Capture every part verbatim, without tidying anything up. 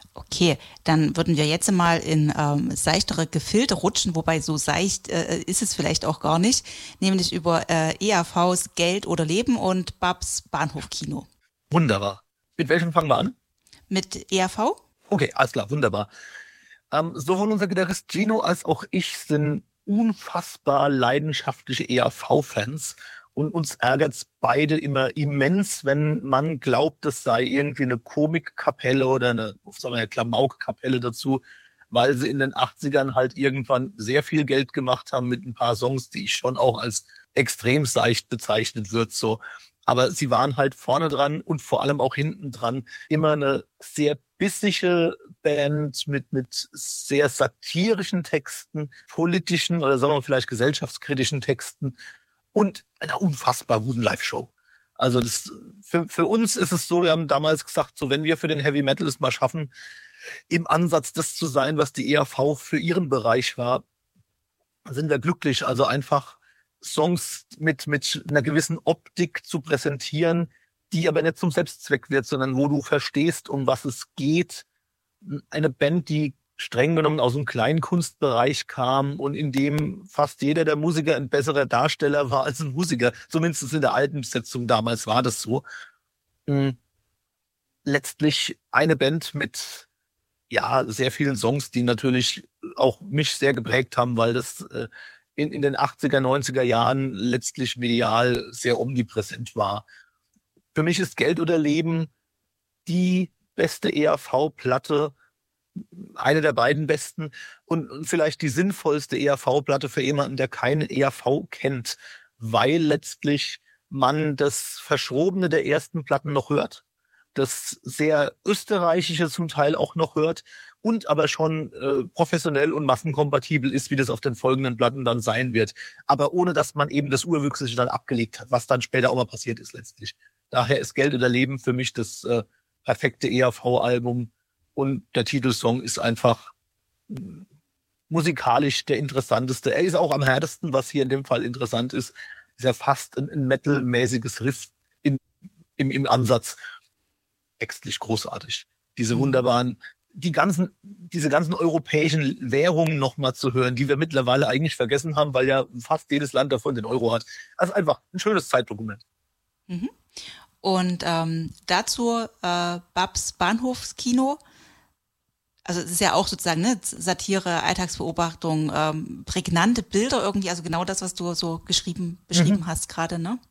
Okay, dann würden wir jetzt mal in ähm, seichtere Gefilde rutschen, wobei so seicht äh, ist es vielleicht auch gar nicht, nämlich über äh, E R Vs Geld oder Leben und Babs Bahnhofkino. Wunderbar. Mit welchem fangen wir an? Mit E R V? Okay, alles klar, wunderbar. Ähm, sowohl unser Gitarrist Gino als auch ich sind unfassbar leidenschaftliche E R V-Fans. Und uns ärgert's beide immer immens, wenn man glaubt, es sei irgendwie eine Komikkapelle oder eine, sagen wir, eine Klamauk-Kapelle dazu, weil sie in den achtzigern halt irgendwann sehr viel Geld gemacht haben mit ein paar Songs, die ich schon auch als extrem seicht bezeichnet wird, so. Aber sie waren halt vorne dran und vor allem auch hinten dran immer eine sehr bissige Band mit, mit sehr satirischen Texten, politischen oder sagen wir vielleicht gesellschaftskritischen Texten und einer unfassbar guten Live-Show. Also das, für, für uns ist es so, wir haben damals gesagt, so wenn wir für den Heavy Metal es mal schaffen, im Ansatz das zu sein, was die E R V für ihren Bereich war, sind wir glücklich. Also einfach Songs mit, mit einer gewissen Optik zu präsentieren, die aber nicht zum Selbstzweck wird, sondern wo du verstehst, um was es geht. Eine Band, die streng genommen aus dem Kleinkunstbereich kam und in dem fast jeder der Musiker ein besserer Darsteller war als ein Musiker. Zumindest in der alten Besetzung damals war das so. Mhm. Letztlich eine Band mit ja sehr vielen Songs, die natürlich auch mich sehr geprägt haben, weil das äh, in, in den achtziger, neunziger Jahren letztlich medial sehr omnipräsent war. Für mich ist Geld oder Leben die beste E R V-Platte, eine der beiden besten und, und vielleicht die sinnvollste E R V-Platte für jemanden, der keinen E R V kennt, weil letztlich man das Verschrobene der ersten Platten noch hört, das sehr Österreichische zum Teil auch noch hört und aber schon äh, professionell und massenkompatibel ist, wie das auf den folgenden Platten dann sein wird. Aber ohne, dass man eben das Urwüchsische dann abgelegt hat, was dann später auch mal passiert ist letztlich. Daher ist Geld oder Leben für mich das äh, perfekte E R V-Album. Und der Titelsong ist einfach musikalisch der interessanteste. Er ist auch am härtesten, was hier in dem Fall interessant ist. Ist ja fast ein, ein metal-mäßiges Riff in, im, im Ansatz. Textlich großartig. Diese wunderbaren, die ganzen, diese ganzen europäischen Währungen nochmal zu hören, die wir mittlerweile eigentlich vergessen haben, weil ja fast jedes Land davon den Euro hat. Also einfach ein schönes Zeitdokument. Mhm. Und ähm, dazu äh, Babs Bahnhofskino. Also es ist ja auch sozusagen ne, Satire, Alltagsbeobachtung, ähm, prägnante Bilder irgendwie, also genau das, was du so geschrieben, beschrieben Mhm. hast gerade, ne?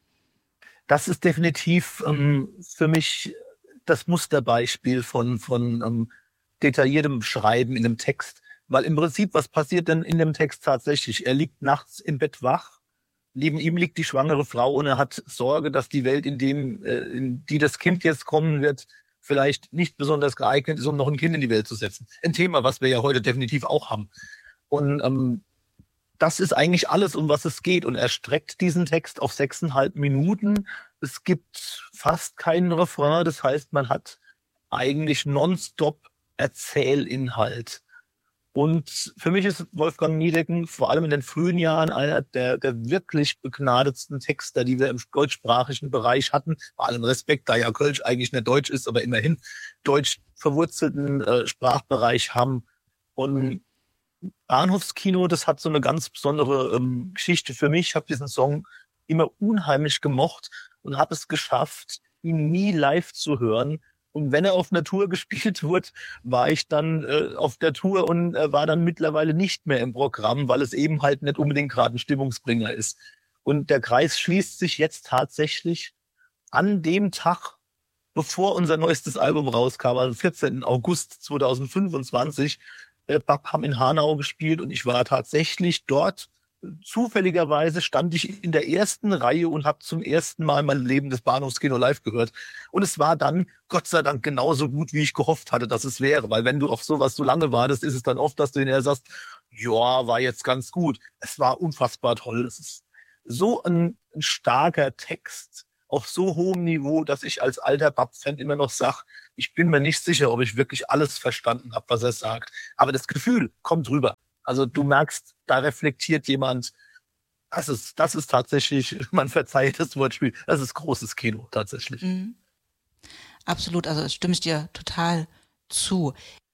Das ist definitiv ähm, für mich das Musterbeispiel von, von ähm, detailliertem Schreiben in einem Text. Weil im Prinzip, was passiert denn in dem Text tatsächlich? Er liegt nachts im Bett wach, neben ihm liegt die schwangere Frau und er hat Sorge, dass die Welt, in dem, äh, in die das Kind jetzt kommen wird, vielleicht nicht besonders geeignet ist, um noch ein Kind in die Welt zu setzen. Ein Thema, was wir ja heute definitiv auch haben. Und ähm, das ist eigentlich alles, um was es geht. Und er streckt diesen Text auf sechseinhalb Minuten. Es gibt fast keinen Refrain. Das heißt, man hat eigentlich nonstop Erzählinhalt. Und für mich ist Wolfgang Niedecken vor allem in den frühen Jahren einer der, der wirklich begnadetsten Texter, die wir im deutschsprachigen Bereich hatten. Bei allem Respekt, da ja Kölsch eigentlich nicht deutsch ist, aber immerhin deutsch verwurzelten äh, Sprachbereich haben. Und Bahnhofskino, das hat so eine ganz besondere ähm, Geschichte für mich. Ich habe diesen Song immer unheimlich gemocht und habe es geschafft, ihn nie live zu hören. Und wenn er auf einer Tour gespielt wird, war ich dann äh, auf der Tour und äh, war dann mittlerweile nicht mehr im Programm, weil es eben halt nicht unbedingt gerade ein Stimmungsbringer ist. Und der Kreis schließt sich jetzt tatsächlich an dem Tag, bevor unser neuestes Album rauskam, am vierzehnten August zweitausendfünfundzwanzig, äh, Bab haben in Hanau gespielt und ich war tatsächlich dort. Zufälligerweise stand ich in der ersten Reihe und habe zum ersten Mal in meinem Leben das Bahnhofskino live gehört. Und es war dann, Gott sei Dank, genauso gut, wie ich gehofft hatte, dass es wäre. Weil wenn du auf sowas so lange wartest, ist es dann oft, dass du hinterher sagst, ja, war jetzt ganz gut. Es war unfassbar toll. Es ist so ein, ein starker Text auf so hohem Niveau, dass ich als alter Bab-Fan immer noch sage, ich bin mir nicht sicher, ob ich wirklich alles verstanden habe, was er sagt. Aber das Gefühl kommt rüber. Also du merkst, da reflektiert jemand, das ist, das ist tatsächlich, man verzeiht das Wortspiel, das ist großes Kino tatsächlich. Mhm. Absolut, also stimme ich dir total zu.